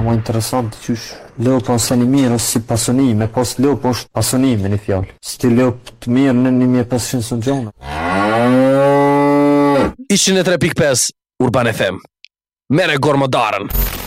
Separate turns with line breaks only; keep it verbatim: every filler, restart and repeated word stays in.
më interesant qysh leo po se një mirë si pasonime, pas leo po është pasonime një fjallë. Si ti leo të mirë në një mje pesëqind së gjona.
njëzet e tre pikë pesë Urban F M. Mere gormodarën.